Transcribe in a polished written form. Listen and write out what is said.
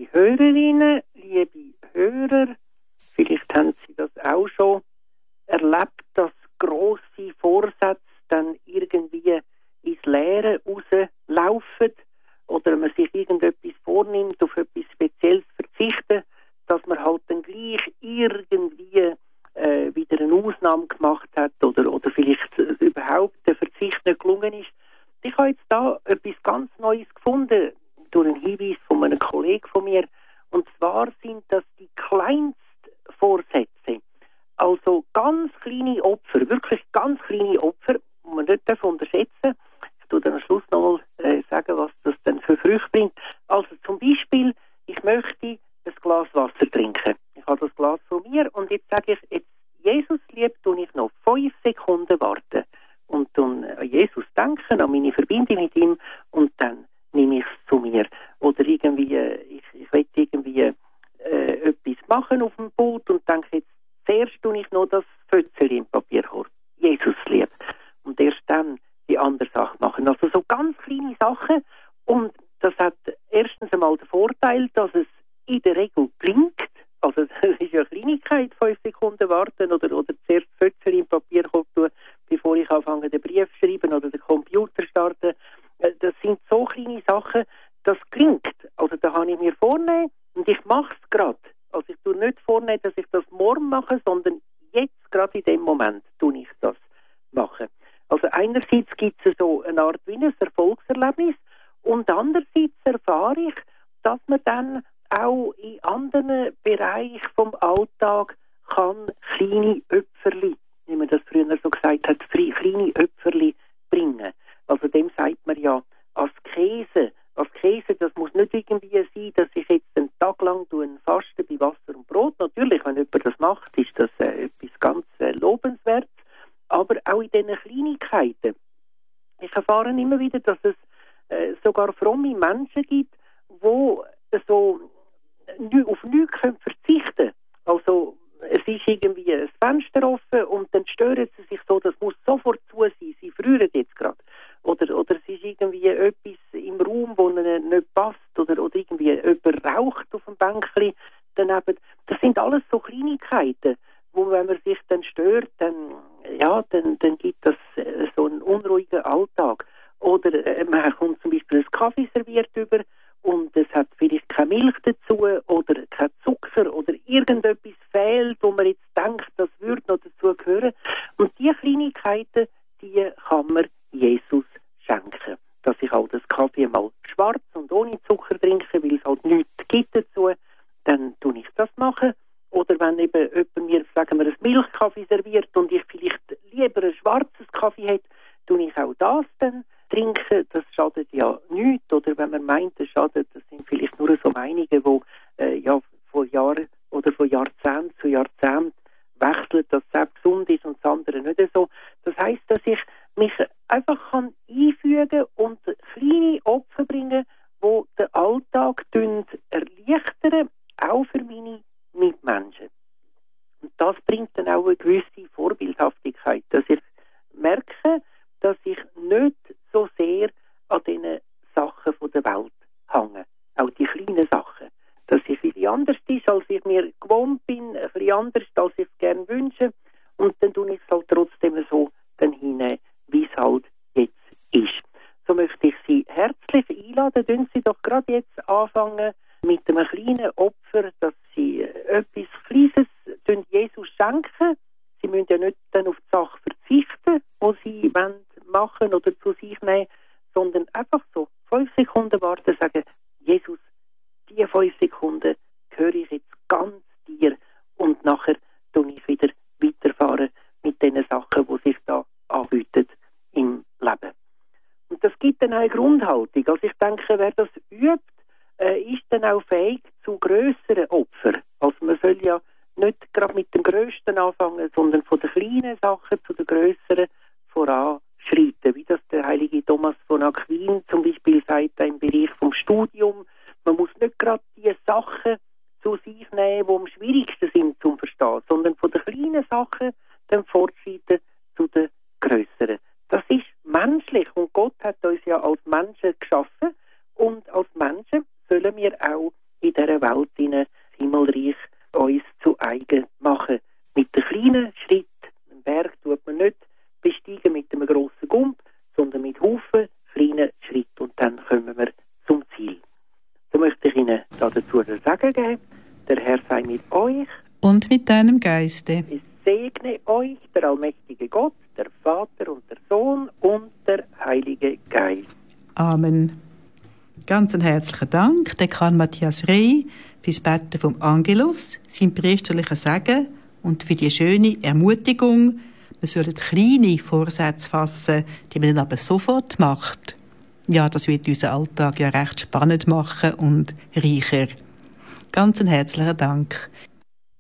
liebe Hörerinnen, liebe Hörer, vielleicht haben Sie das auch schon erlebt, dass grosse Vorsätze dann irgendwie ins Leere rauslaufen oder man sich irgendetwas vornimmt, auf etwas Spezielles verzichten, dass man halt dann gleich irgendwie wieder eine Ausnahme gemacht hat oder vielleicht überhaupt der Verzicht nicht gelungen ist. Ich habe jetzt da etwas ganz Neues gefunden, durch einen Hinweis von einem Kollegen von mir. Und zwar sind das die Kleinstvorsätze. Also ganz kleine Opfer, wirklich ganz kleine Opfer, die man nicht unterschätzen darf. Ich tue dann am Schluss nochmal sagen, was das dann für Früchte bringt. Also zum Beispiel, ich möchte ein Glas Wasser trinken. Ich habe das Glas von mir und jetzt sage ich, jetzt Jesus liebt, tue ich noch 5 Sekunden warten und dann an Jesus denken, an meine Verbindung mit ihm und dann nehme ich es zu mir. Oder irgendwie, ich will irgendwie etwas machen auf dem Boot und denke jetzt, zuerst tue ich noch das Fötzchen im Papierkorb. Jesus liebt. Und erst dann die andere Sache machen. Also so ganz kleine Sachen. Und das hat erstens einmal den Vorteil, dass es in der Regel klingt. Also das ist ja eine Kleinigkeit, 5 Sekunden warten oder zuerst Fötzchen im Papierkorb tun, bevor ich anfange, den Brief zu schreiben oder den Computer starten. Das sind so kleine Sachen, das klingt. Also da habe ich mir vornehmen und ich mache es gerade. Also ich tue nicht vornehmen, dass ich das morgen mache, sondern jetzt, gerade in dem Moment, tue ich das machen. Also einerseits gibt es so eine Art wie ein Erfolgserlebnis und andererseits erfahre ich, dass man dann auch in anderen Bereichen vom Alltag kann kleine Öpferli, wie man das früher so gesagt hat, kleine Öpferli bringen. Also dem sagt man ja Askese. Askese, das muss nicht irgendwie sein, dass ich jetzt einen Tag lang faste bei Wasser und Brot. Natürlich, wenn jemand das macht, ist das etwas ganz lobenswertes. Aber auch in diesen Kleinigkeiten. Ich erfahre immer wieder, dass es sogar fromme Menschen gibt, die so auf nichts verzichten können. Also es ist irgendwie ein Fenster offen und dann stören sie sich so, das muss sofort zu sein, sie frieren jetzt gerade. Oder es ist irgendwie etwas im Raum, wo ihnen nicht passt oder irgendwie jemand raucht auf dem Bänkchen daneben. Das sind alles so Kleinigkeiten, wo wenn man sich dann stört, dann gibt das so einen unruhigen Alltag. Oder man kommt zum Beispiel einen Kaffee serviert über und es hat vielleicht keine Milch dazu oder kein Zucker oder irgendetwas fehlt, wo man jetzt denkt, das würde noch dazu gehören. Und diese Kleinigkeiten, die kann man Jesus schenken. Dass ich halt das Kaffee mal schwarz und ohne Zucker trinke, weil es halt nichts gibt dazu, dann tue ich das machen. Oder wenn eben jemand mir, sagen wir, ein Milchkaffee serviert und ich vielleicht lieber ein schwarzes Kaffee hätte, tue ich auch das dann trinken. Das schadet ja nichts. Oder wenn man meint, es schadet, das sind vielleicht nur so einige, die von Jahren oder von Jahrzehnt zu Jahrzehnt wechseln, dass es selbst gesund ist und das andere nicht so. Das heisst, dass ich mich einfach kann einfügen und kleine Opfer bringen, die den Alltag erleichtern, auch für meine Mitmenschen. Und das bringt dann auch eine gewisse Vorbildhaftigkeit, dass ich merke, dass ich nicht so sehr an diesen Sachen von der Welt hänge. Auch die kleinen Sachen. Dass ich ein bisschen anders ist, als ich mir gewohnt bin, ein bisschen anders, als ich es gerne wünsche. Und dann tue ich es halt trotzdem so dann hinein, wie es halt jetzt ist. So möchte ich Sie herzlich einladen. Tun Sie doch gerade jetzt anfangen mit einem kleinen Opfer, dass Sie etwas Kleines Jesus schenken. Sie müssen ja nicht dann auf die Sache verzichten, die Sie machen oder zu sich nehmen, sondern einfach so 5 Sekunden warten und sagen, Jesus, die 5 Sekunden gehöre ich jetzt ganz dir und nachher tue ich wieder weiterfahren mit den Sachen, die sich da anbieten im Leben. Und das gibt dann eine Grundhaltung. Also ich denke, wer das übt, ist dann auch fähig zu grösseren Opfern. Also man soll ja nicht gerade mit dem Grössten anfangen, sondern von den kleinen Sachen zu den grösseren voranschreiten. Wie das der heilige Thomas von Aquin zum Beispiel sagt, im Bereich vom Studium. Man muss nicht gerade die Sachen zu sich nehmen, die am schwierigsten sind zum Verstehen, sondern von den kleinen Sachen dann fortschreiten zu den grösseren. Das ist menschlich und Gott hat uns ja als Menschen geschaffen und als Menschen sollen wir auch in dieser Welt hinein, das Himmelreich uns zu eigen machen. Mit den kleinen Schritten. Einen Berg tut man nicht besteigen mit einem grossen Gump, sondern mit Haufen kleinen Schritten. Und dann kommen wir zum Ziel. So möchte ich Ihnen dazu sagen geben, der Herr sei mit euch. Und mit deinem Geiste. Es segne euch der allmächtige Gott, der Vater und der Sohn und der Heilige Geist. Amen. Ganz einen herzlichen Dank, Dekan Matthias Rey, fürs Beten vom Angelus, sein priesterlichen Segen und für die schöne Ermutigung, wir sollen kleine Vorsätze fassen, die man dann aber sofort macht. Ja, das wird unseren Alltag ja recht spannend machen und reicher. Ganz einen herzlichen Dank.